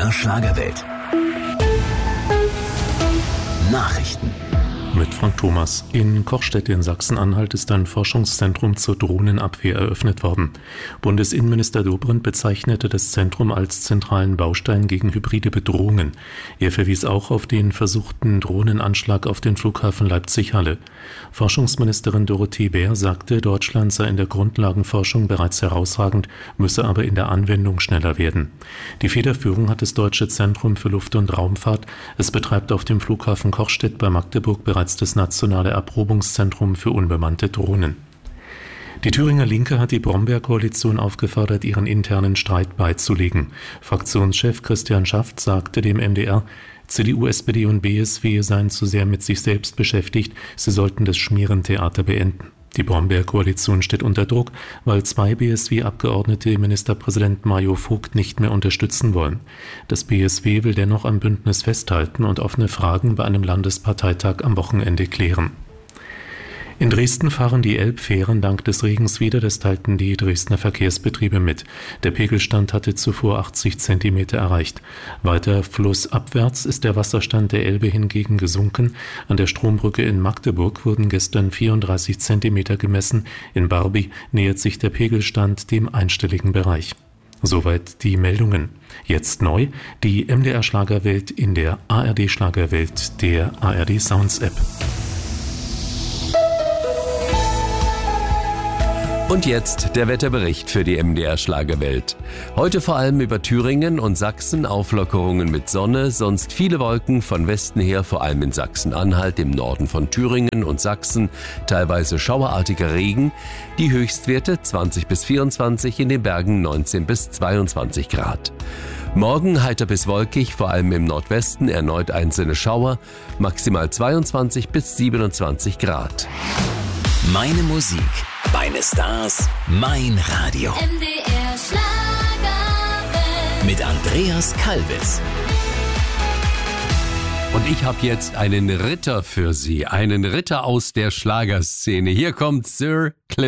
MDR Schlagerwelt. Nachrichten. Mit Frank Thomas. In Kochstedt in Sachsen-Anhalt ist ein Forschungszentrum zur Drohnenabwehr eröffnet worden. Bundesinnenminister Dobrindt bezeichnete das Zentrum als zentralen Baustein gegen hybride Bedrohungen. Er verwies auch auf den versuchten Drohnenanschlag auf den Flughafen Leipzig-Halle. Forschungsministerin Dorothee Bär sagte, Deutschland sei in der Grundlagenforschung bereits herausragend, müsse aber in der Anwendung schneller werden. Die Federführung hat das Deutsche Zentrum für Luft- und Raumfahrt. Es betreibt auf dem Flughafen Kochstedt bei Magdeburg bereits das nationale Erprobungszentrum für unbemannte Drohnen. Die Thüringer Linke hat die Brombeer-Koalition aufgefordert, ihren internen Streit beizulegen. Fraktionschef Christian Schaft sagte dem MDR, CDU, SPD und BSW seien zu sehr mit sich selbst beschäftigt, sie sollten das Schmierentheater beenden. Die Brombeer-Koalition steht unter Druck, weil 2 BSW-Abgeordnete Ministerpräsident Mario Vogt nicht mehr unterstützen wollen. Das BSW will dennoch am Bündnis festhalten und offene Fragen bei einem Landesparteitag am Wochenende klären. In Dresden fahren die Elbfähren dank des Regens wieder, das teilten die Dresdner Verkehrsbetriebe mit. Der Pegelstand hatte zuvor 80 Zentimeter erreicht. Weiter flussabwärts ist der Wasserstand der Elbe hingegen gesunken. An der Strombrücke in Magdeburg wurden gestern 34 Zentimeter gemessen. In Barby nähert sich der Pegelstand dem einstelligen Bereich. Soweit die Meldungen. Jetzt neu, die MDR Schlagerwelt in der ARD Schlagerwelt, der ARD Sounds App. Und jetzt der Wetterbericht für die MDR Schlagerwelt. Heute vor allem über Thüringen und Sachsen Auflockerungen mit Sonne, sonst viele Wolken von Westen her, vor allem in Sachsen-Anhalt, im Norden von Thüringen und Sachsen, teilweise schauerartiger Regen. Die Höchstwerte 20 bis 24, in den Bergen 19 bis 22 Grad. Morgen heiter bis wolkig, vor allem im Nordwesten erneut einzelne Schauer, maximal 22 bis 27 Grad. Meine Musik, meine Stars, mein Radio. MDR Schlagerwelt. Mit Andreas Kalbitz. Und ich habe jetzt einen Ritter für Sie, einen Ritter aus der Schlagerszene. Hier kommt Sir Cliff.